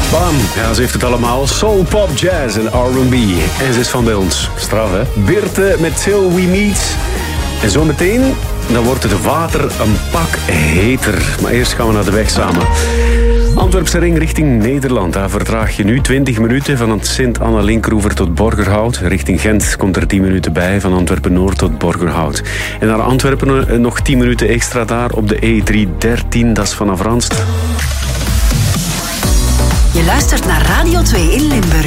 Bam, ja, ze heeft het allemaal. Soul, pop, jazz en R&B. En ze is van bij ons. Straf, hè? Birte met Till We Meet. En zometeen, dan wordt het water een pak heter. Maar eerst gaan we naar de weg samen. Antwerpse ring richting Nederland. Daar vertraag je nu 20 minuten van het Sint-Anna-Linkroever tot Borgerhout. Richting Gent komt er 10 minuten bij, van Antwerpen-Noord tot Borgerhout. En naar Antwerpen nog 10 minuten extra daar op de E313, dat is vanaf Ranst. Je luistert naar Radio 2 in Limburg.